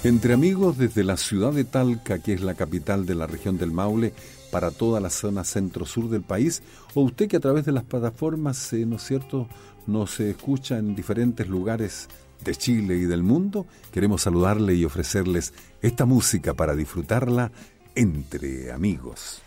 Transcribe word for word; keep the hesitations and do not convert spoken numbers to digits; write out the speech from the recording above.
Entre amigos desde la ciudad de Talca, que es la capital de la región del Maule, para toda la zona centro-sur del país, o usted que a través de las plataformas, eh, ¿no es cierto?, nos escucha en diferentes lugares de Chile y del mundo, queremos saludarle y ofrecerles esta música para disfrutarla entre amigos.